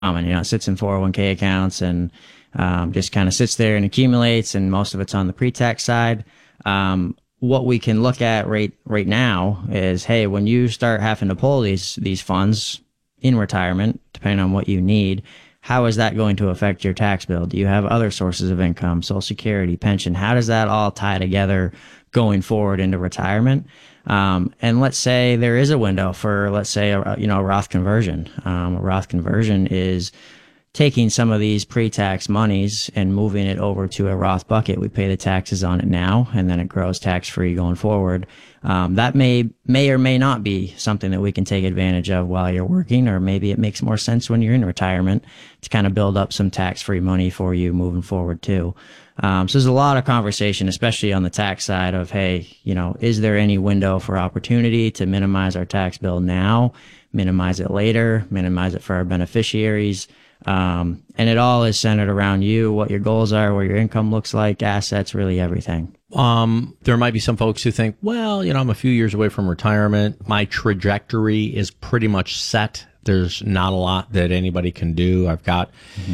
common. It sits in 401k accounts and just kind of sits there and accumulates, and most of it's on the pre-tax side. What we can look at right now is, hey, when you start having to pull these funds in retirement, depending on what you need, how is that going to affect your tax bill? Do you have other sources of income, Social Security, pension? How does that all tie together going forward into retirement? And let's say there is a window for, let's say, a Roth conversion. A Roth conversion is taking some of these pre-tax monies and moving it over to a Roth bucket. We pay the taxes on it now, and then it grows tax-free going forward. That may or may not be something that we can take advantage of while you're working, or maybe it makes more sense when you're in retirement to kind of build up some tax-free money for you moving forward too. So there's a lot of conversation, especially on the tax side of, hey, is there any window for opportunity to minimize our tax bill now, minimize it later, minimize it for our beneficiaries? And it all is centered around you, what your goals are, what your income looks like, assets, really everything. There might be some folks who think, well, I'm a few years away from retirement. My trajectory is pretty much set. There's not a lot that anybody can do. I've got,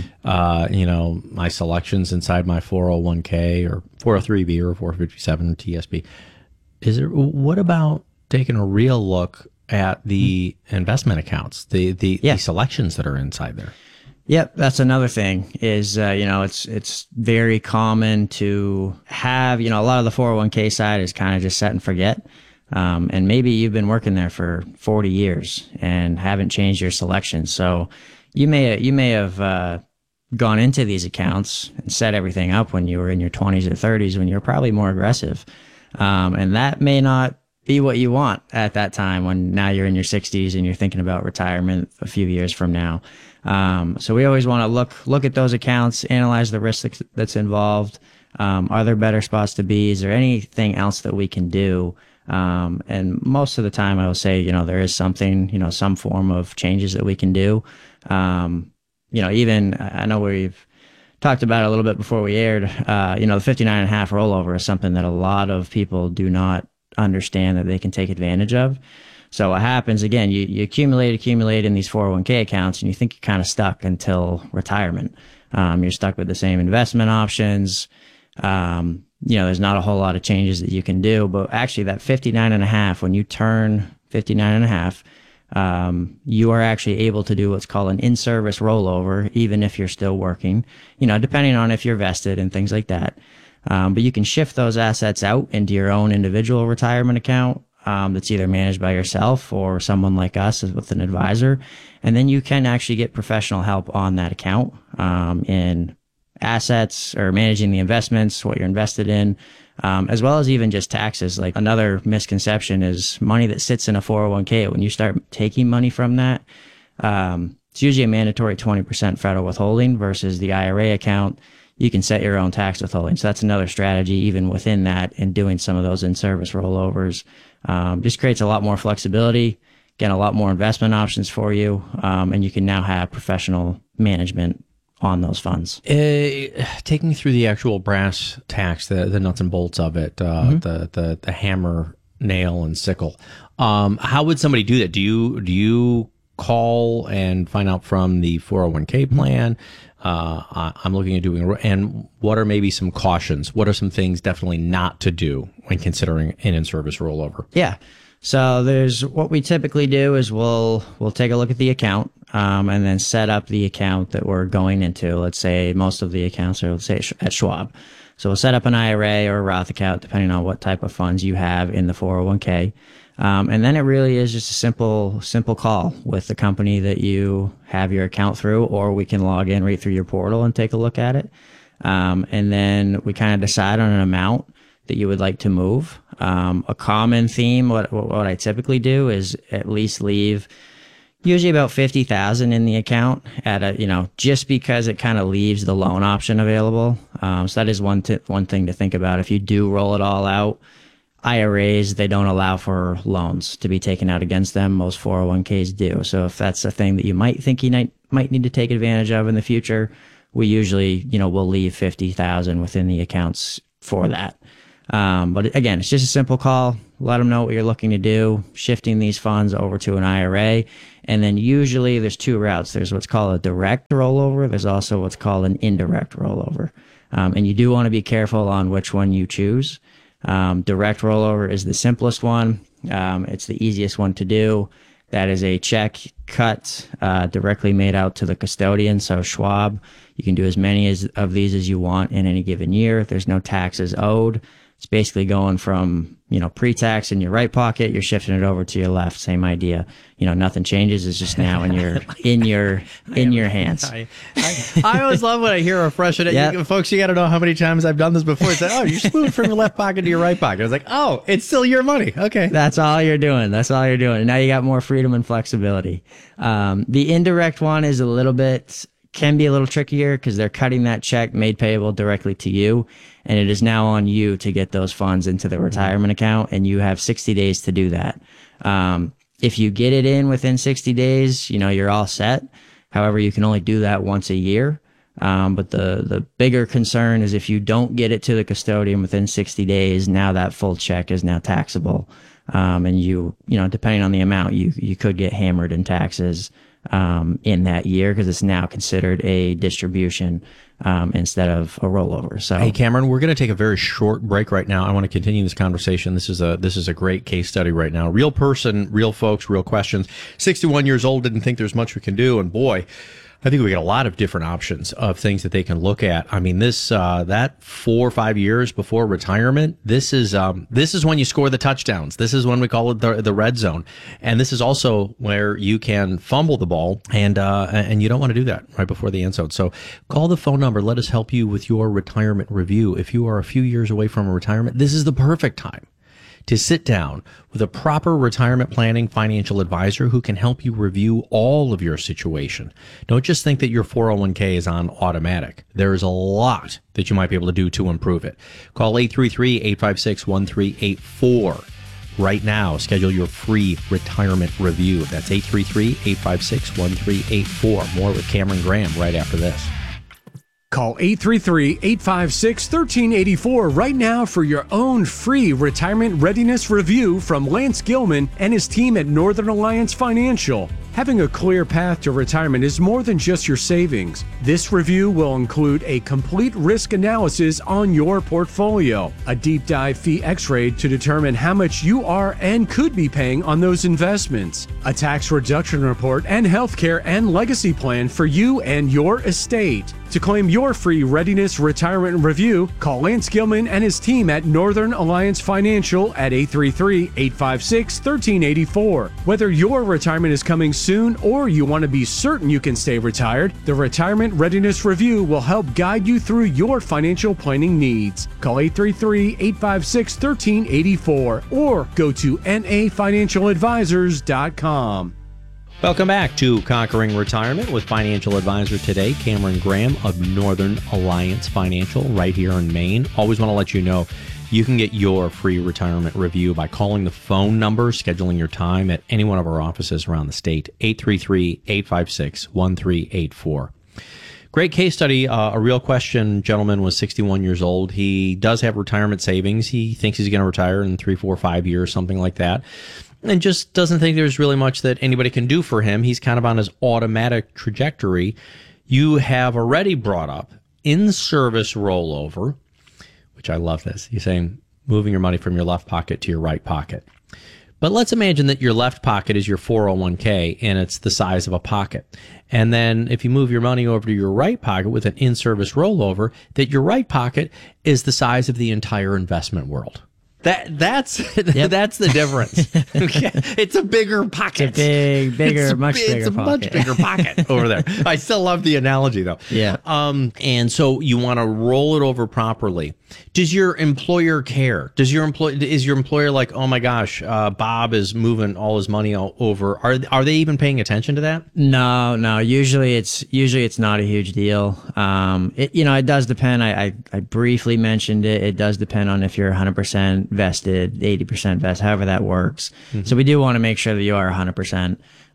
my selections inside my 401k or 403b or 457 or TSB. What about taking a real look at the investment accounts, the selections that are inside there? Yep, that's another thing is, it's very common to have, a lot of the 401k side is kind of just set and forget. And maybe you've been working there for 40 years and haven't changed your selections. So you may have gone into these accounts and set everything up when you were in your 20s or 30s when you're probably more aggressive. And that may not be what you want at that time when now you're in your 60s and you're thinking about retirement a few years from now. So we always want to look at those accounts, analyze the risk that's involved. Are there better spots to be? Is there anything else that we can do? And most of the time I will say, there is something, some form of changes that we can do. Even I know we've talked about it a little bit before we aired, the 59.5 rollover is something that a lot of people do not understand that they can take advantage of. So what happens, again, you accumulate in these 401k accounts and you think you're kind of stuck until retirement. You're stuck with the same investment options. There's not a whole lot of changes that you can do, but actually that 59.5, when you turn 59.5, you are actually able to do what's called an in-service rollover, even if you're still working, depending on if you're vested and things like that. But you can shift those assets out into your own individual retirement account. That's either managed by yourself or someone like us with an advisor. And then you can actually get professional help on that account, in assets or managing the investments, what you're invested in, as well as even just taxes. Like another misconception is money that sits in a 401k. When you start taking money from that, it's usually a mandatory 20% federal withholding versus the IRA account. You can set your own tax withholding. So that's another strategy even within that, and doing some of those in-service rollovers. Just creates a lot more flexibility, again, a lot more investment options for you, and you can now have professional management on those funds. Take me through the actual brass tacks, the nuts and bolts of it, the hammer, nail, and sickle. How would somebody do that? Do you call and find out from the 401k plan? I'm looking at doing, and what are maybe some cautions? What are some things definitely not to do when considering an in-service rollover? Yeah. So there's what we typically do is we'll take a look at the account, and then set up the account that we're going into. Let's say most of the accounts are, let's say, at Schwab. So we'll set up an IRA or a Roth account, depending on what type of funds you have in the 401k. And then it really is just a simple call with the company that you have your account through, or we can log in right through your portal and take a look at it. And then we kind of decide on an amount that you would like to move. A common theme, what I typically do is at least leave usually about 50,000 in the account just because it kind of leaves the loan option available. So that is one thing to think about. If you do roll it all out, IRAs, they don't allow for loans to be taken out against them. Most 401ks do. So if that's a thing that you might think you might need to take advantage of in the future, we usually, we'll leave 50,000 within the accounts for that. But again, it's just a simple call. let them know what you're looking to do, shifting these funds over to an IRA. And then usually there's two routes. There's what's called a direct rollover. There's also what's called an indirect rollover. And you do want to be careful on which one you choose. Direct rollover is the simplest one. It's the easiest one to do. That is a check cut directly made out to the custodian. So Schwab, you can do as many of these as you want in any given year. There's no taxes owed. It's basically going from, pre-tax in your right pocket, you're shifting it over to your left. Same idea. Nothing changes. It's just now in your hands. I always love when I hear a fresh. Folks, you got to know how many times I've done this before. It's like, oh, you're moving from your left pocket to your right pocket. I was like, oh, it's still your money. Okay. That's all you're doing. And now you got more freedom and flexibility. The indirect one is can be a little trickier because they're cutting that check made payable directly to you, and it is now on you to get those funds into the retirement account, and you have 60 days to do that. If you get it in within 60 days, you're all set. However, you can only do that once a year. But the bigger concern is if you don't get it to the custodian within 60 days, now that full check is now taxable. And depending on the amount, you could get hammered in taxes in that year because it's now considered a distribution instead of a rollover. So, hey, Cameron, we're going to take a very short break right now. I want to continue this conversation. This is a great case study right now. Real person, real folks, real questions. 61 years old, didn't think there's much we can do, and boy, I think we got a lot of different options of things that they can look at. I mean, that 4 or 5 years before retirement, this is when you score the touchdowns. This is when we call it the red zone, and this is also where you can fumble the ball, and you don't want to do that right before the end zone. So, call the phone number. Let us help you with your retirement review. If you are a few years away from a retirement, this is the perfect time to sit down with a proper retirement planning financial advisor who can help you review all of your situation. Don't just think that your 401k is on automatic. There is a lot that you might be able to do to improve it. Call 833-856-1384. Right now, schedule your free retirement review. That's 833-856-1384. More with Cameron Graham right after this. Call 833-856-1384 right now for your own free retirement readiness review from Lance Gilman and his team at Northern Alliance Financial. Having a clear path to retirement is more than just your savings. This review will include a complete risk analysis on your portfolio, a deep dive fee x-ray to determine how much you are and could be paying on those investments, a tax reduction report, and healthcare and legacy plan for you and your estate. To claim your free readiness retirement review, call Lance Gilman and his team at Northern Alliance Financial at 833-856-1384. Whether your retirement is coming soon or you want to be certain you can stay retired, the Retirement Readiness Review will help guide you through your financial planning needs. Call 833-856-1384 or go to nafinancialadvisors.com. Welcome back to Conquering Retirement with financial advisor today, Cameron Graham of Northern Alliance Financial right here in Maine. Always want to let you know you can get your free retirement review by calling the phone number, scheduling your time at any one of our offices around the state, 833-856-1384. Great case study. A real question. Gentleman was 61 years old. He does have retirement savings. He thinks he's going to retire in 3, 4, 5 years, something like that. And just doesn't think there's really much that anybody can do for him. He's kind of on his automatic trajectory. You have already brought up in-service rollover, which I love this. You're saying moving your money from your left pocket to your right pocket. But let's imagine that your left pocket is your 401k and it's the size of a pocket. And then if you move your money over to your right pocket with an in-service rollover, that your right pocket is the size of the entire investment world. That's the difference. Okay. It's a bigger pocket. It's a much bigger pocket over there. I still love the analogy though. Yeah. And so you want to roll it over properly. Does your employer care? Is your employer like, oh my gosh, Bob is moving all his money over? Are they even paying attention to that? No. Usually it's not a huge deal. It does depend. I briefly mentioned it. It does depend on if you're 100% vested, 80% vested, however that works. Mm-hmm. So we do want to make sure that you are 100%.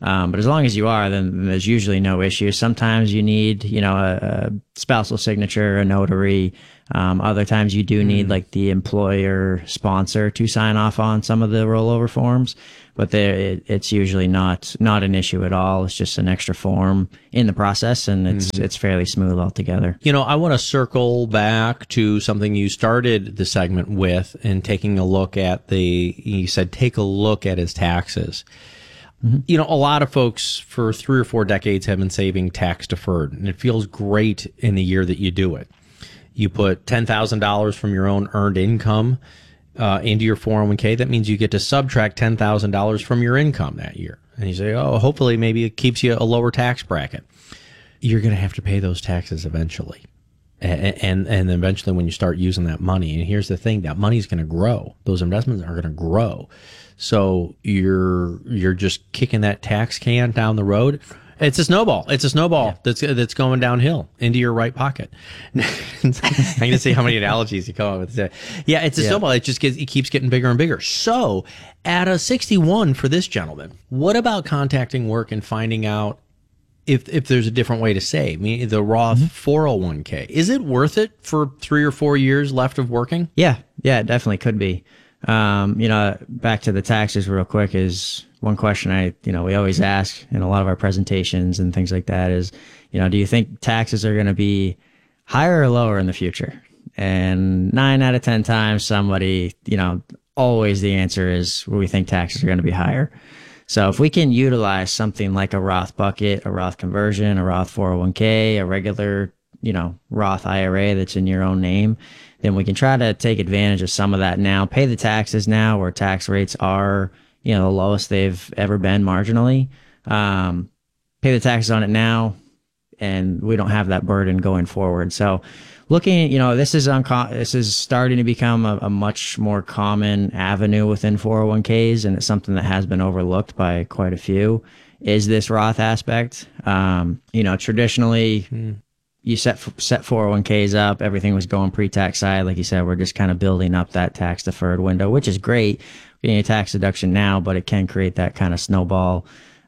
But as long as you are, then there's usually no issue. Sometimes you need, a spousal signature, a notary. Other times you do need like the employer sponsor to sign off on some of the rollover forms, but it's usually not an issue at all. It's just an extra form in the process, and it's fairly smooth altogether. I want to circle back to something you started the segment with, and taking a look at you said take a look at his taxes. A lot of folks for 3 or 4 decades have been saving tax deferred, and it feels great in the year that you do it. You put $10,000 from your own earned income into your 401k. That means you get to subtract $10,000 from your income that year. And you say, oh, hopefully maybe it keeps you a lower tax bracket. You're going to have to pay those taxes eventually. And eventually when you start using that money, and here's the thing, that money's going to grow. Those investments are going to grow. So you're just kicking that tax can down the road. It's a snowball. That's going downhill into your right pocket. I'm going to see how many analogies you come up with. Yeah, it's a snowball. It keeps getting bigger and bigger. So at a 61 for this gentleman, what about contacting work and finding out if there's a different way to save? I mean, the Roth 401k, is it worth it for 3 or 4 years left of working? Yeah, it definitely could be. Back to the taxes real quick is one question we always ask in a lot of our presentations and things like that is, do you think taxes are going to be higher or lower in the future? And 9 out of 10 times somebody, always the answer is we think taxes are going to be higher. So if we can utilize something like a Roth bucket, a Roth conversion, a Roth 401k, a regular, Roth IRA that's in your own name, then we can try to take advantage of some of that now, pay the taxes now where tax rates are, the lowest they've ever been marginally. Pay the taxes on it now, and we don't have that burden going forward. So looking, this is starting to become a much more common avenue within 401ks, and it's something that has been overlooked by quite a few, is this Roth aspect. Traditionally, you set 401ks up, everything was going pre-tax side. Like you said, we're just kind of building up that tax deferred window, which is great. Getting a tax deduction now, but it can create that kind of snowball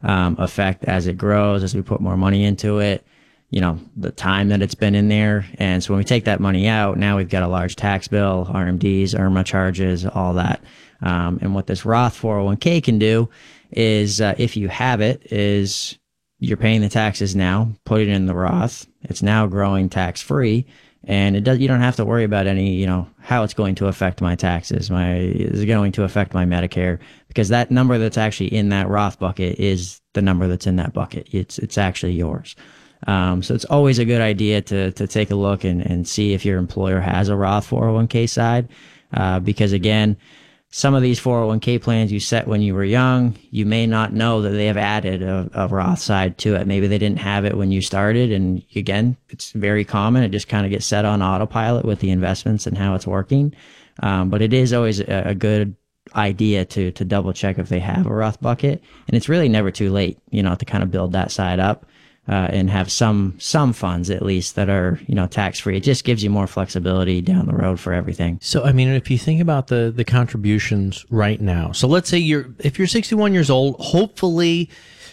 effect as it grows, as we put more money into it, the time that it's been in there. And so when we take that money out, now we've got a large tax bill, RMDs, IRMA charges, all that. And what this Roth 401k can do is, if you have it, is you're paying the taxes now, put it in the Roth. It's now growing tax free, and you don't have to worry about any, how it's going to affect my taxes. Is it going to affect my Medicare? Because that number that's actually in that Roth bucket is the number that's in that bucket. It's actually yours. So it's always a good idea to take a look and see if your employer has a Roth 401k side. Because again, some of these 401k plans you set when you were young, you may not know that they have added a Roth side to it. Maybe they didn't have it when you started. And again, it's very common. It just kind of gets set on autopilot with the investments and how it's working. But it is always a good idea to double check if they have a Roth bucket. And it's really never too late, to kind of build that side up. And have some funds at least that are, tax free. It just gives you more flexibility down the road for everything. So, I mean, if you think about the contributions right now, so let's say if you're 61 years old, hopefully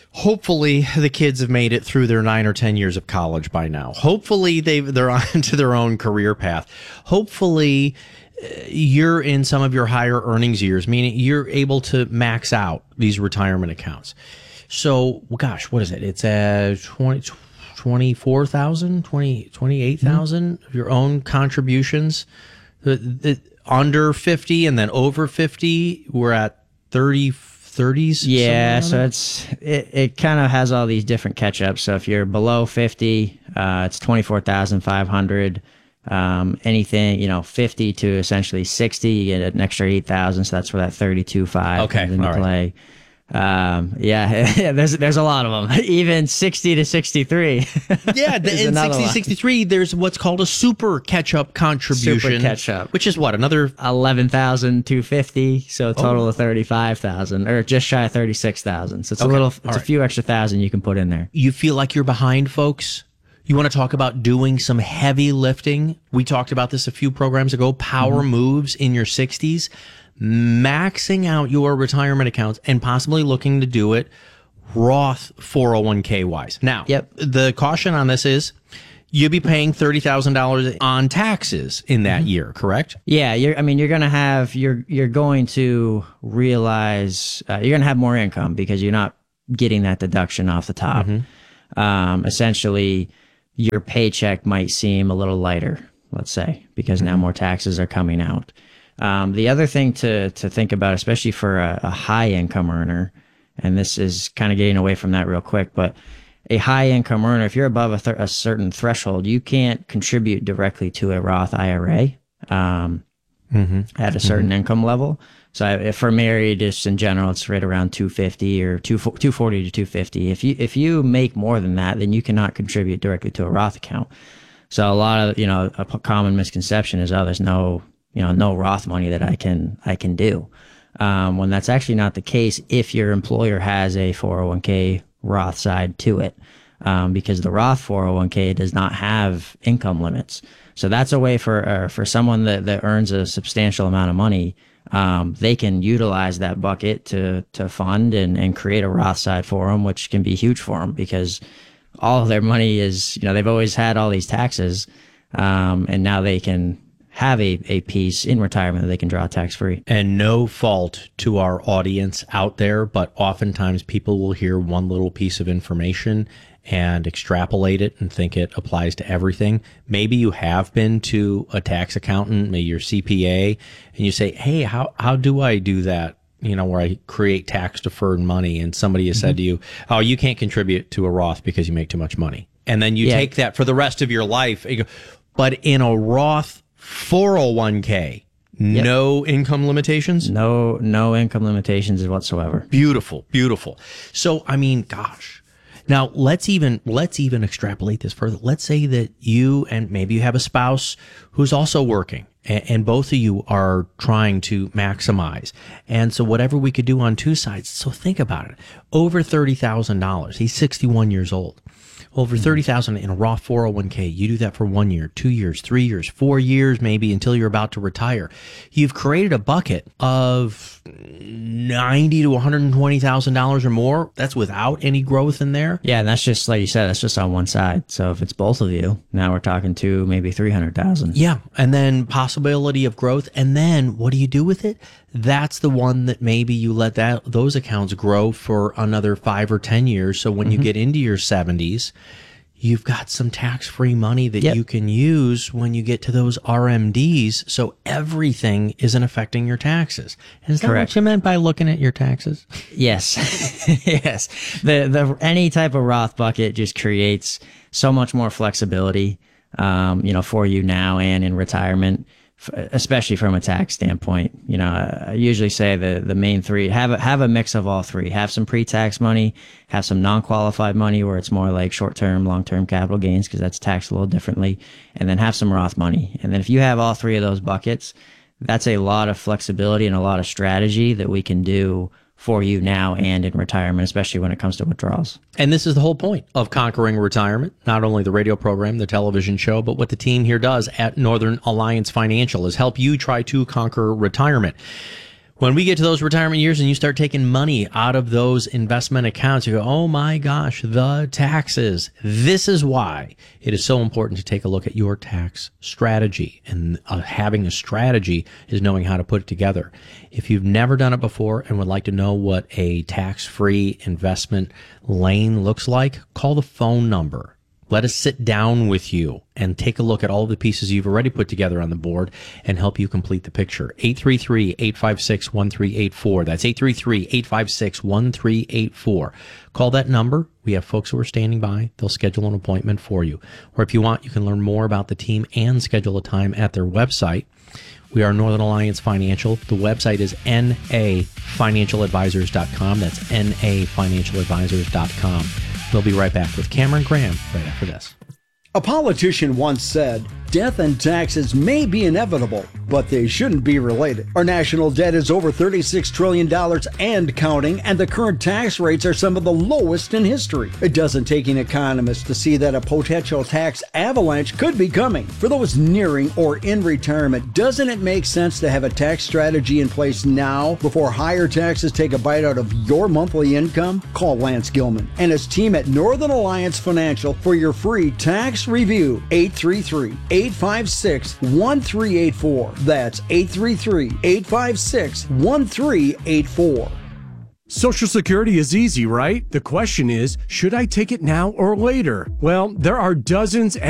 the kids have made it through their 9 or 10 years of college by now. Hopefully they're on to their own career path. Hopefully you're in some of your higher earnings years, meaning you're able to max out these retirement accounts. So, gosh, what is it? It's 24,000, 28,000 of your own contributions. Under 50 and then over 50, we're at 30s. Yeah, so it kind of has all these different catch-ups. So if you're below 50, it's 24,500. Anything, 50 to essentially 60, you get an extra 8,000. So that's where that 32.5 comes into play. There's a lot of them. Even 60 to 63. Yeah, in 60 to 63, there's what's called a super catch-up contribution. Super catch-up. Which is what, another 11,250, so a total of 35,000, or just shy of 36,000. So it's a few extra thousand you can put in there. You feel like you're behind, folks? You want to talk about doing some heavy lifting? We talked about this a few programs ago, power moves in your 60s. Maxing out your retirement accounts and possibly looking to do it Roth 401k wise. Now, Yep. the caution on this is you'll be paying $30,000 on taxes in that year, correct? Yeah, you're going to realize you're going to have more income because you're not getting that deduction off the top. Essentially, your paycheck might seem a little lighter, let's say, because now more taxes are coming out. The other thing to think about, especially for a high income earner, and this is kind of getting away from that real quick, but a high income earner, if you're above a certain threshold, you can't contribute directly to a Roth IRA at a certain income level. So if for married, just in general, it's right around 250 or 240 to 250. If you make more than that, then you cannot contribute directly to a Roth account. So a lot of, a common misconception is, oh, there's no Roth money that I can do. When that's actually not the case if your employer has a 401k Roth side to it, because the Roth 401k does not have income limits. So that's a way for someone that earns a substantial amount of money. They can utilize that bucket to fund and create a Roth side for them, which can be huge for them because all of their money is, they've always had all these taxes, and now they can have a piece in retirement that they can draw tax free. And no fault to our audience out there, but oftentimes people will hear one little piece of information and extrapolate it and think it applies to everything. Maybe you have been to a tax accountant, maybe your CPA, and you say, hey, how do I do that? Where I create tax deferred money, and somebody has said to you, oh, you can't contribute to a Roth because you make too much money. And then you take that for the rest of your life. And you go, but in a Roth 401k, no income limitations? No income limitations whatsoever. Beautiful, beautiful. So, gosh. Now, let's even extrapolate this further. Let's say that you and maybe you have a spouse who's also working, and both of you are trying to maximize. And so whatever we could do on two sides. So think about it. Over $30,000. He's 61 years old. Over $30,000 in a Roth 401k. You do that for 1 year, 2 years, 3 years, 4 years, maybe until you're about to retire. You've created a bucket of $90,000 to $120,000 or more. That's without any growth in there. Yeah, and that's just like you said. That's just on one side. So if it's both of you, now we're talking to maybe 300,000. Yeah, and then possibility of growth. And then what do you do with it? That's the one that maybe you let those accounts grow for another 5 or 10 years. So when you get into your 70s, you've got some tax-free money that you can use when you get to those RMDs. So everything isn't affecting your taxes. Is that Correct. What you meant by looking at your taxes? Yes. Yes. The any type of Roth bucket just creates so much more flexibility, for you now and in retirement, especially from a tax standpoint. I usually say the main three, have a mix of all three. Have some pre-tax money, have some non-qualified money where it's more like short-term, long-term capital gains because that's taxed a little differently, and then have some Roth money. And then if you have all three of those buckets, that's a lot of flexibility and a lot of strategy that we can do for you now and in retirement, especially when it comes to withdrawals. And this is the whole point of Conquering Retirement, not only the radio program, the television show, but what the team here does at Northern Alliance Financial is help you try to conquer retirement. When we get to those retirement years and you start taking money out of those investment accounts, you go, oh my gosh, the taxes. This is why it is so important to take a look at your tax strategy. And having a strategy is knowing how to put it together. If you've never done it before and would like to know what a tax-free investment lane looks like, call the phone number. Let us sit down with you and take a look at all the pieces you've already put together on the board and help you complete the picture. 833-856-1384. That's 833-856-1384. Call that number. We have folks who are standing by. They'll schedule an appointment for you. Or if you want, you can learn more about the team and schedule a time at their website. We are Northern Alliance Financial. The website is nafinancialadvisors.com. That's nafinancialadvisors.com. We'll be right back with Cameron Graham right after this. A politician once said, Death and taxes may be inevitable, but they shouldn't be related. Our national debt is over $36 trillion and counting, and the current tax rates are some of the lowest in history. It doesn't take an economist to see that a potential tax avalanche could be coming. For those nearing or in retirement, doesn't it make sense to have a tax strategy in place now before higher taxes take a bite out of your monthly income? Call Lance Gilman and his team at Northern Alliance Financial for your free tax review. 833-856-1384. That's 833-856-1384. Social Security is easy, right? The question is, should I take it now or later? Well, there are dozens